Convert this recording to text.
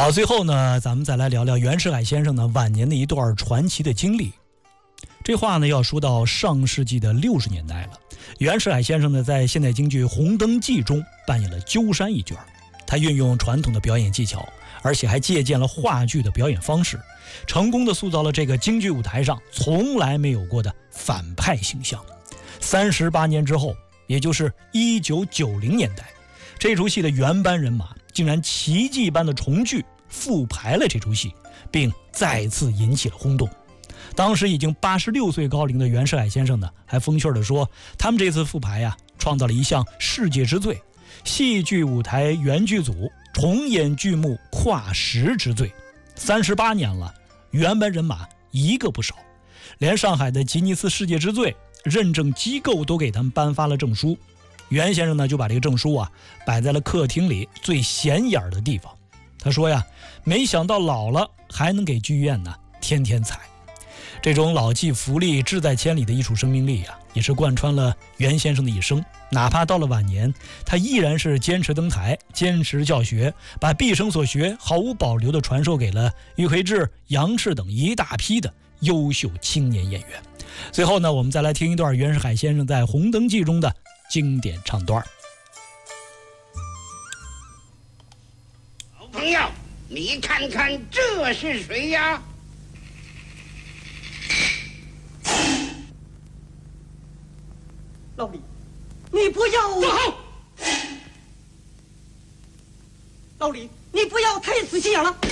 好，最后呢，咱们再来聊聊袁世凯先生呢晚年的一段传奇的经历。这话呢要说到上世纪的60年代了。袁世凯先生呢在现代京剧《红灯记》中扮演了鸠山一角，他运用传统的表演技巧，而且还借鉴了话剧的表演方式，成功的塑造了这个京剧舞台上从来没有过的反派形象。38年之后，也就是1990年代，这出戏的原班人马竟然奇迹般的重聚复排了这出戏，并再次引起了轰动。当时已经86岁高龄的袁世凯先生呢，还风趣地说，他们这次复排呀，创造了一项世界之最，戏剧舞台原剧组重演剧目跨时之最。38年了，原班人马一个不少，连上海的吉尼斯世界之最认证机构都给他们颁发了证书。袁先生呢，就把这个证书啊摆在了客厅里最显眼的地方。他说呀，没想到老了还能给剧院呢添添彩。这种老骥伏枥，志在千里的艺术生命力啊，也是贯穿了袁先生的一生。哪怕到了晚年，他依然是坚持登台，坚持教学，把毕生所学毫无保留地传授给了于魁智、杨赤等一大批的优秀青年演员。最后呢，我们再来听一段袁世凯先生在《红灯记》中的经典唱段。 好朋友，你看看这是谁呀？ 老李，你不要！ 坐好。 老李，你不要太死心眼了。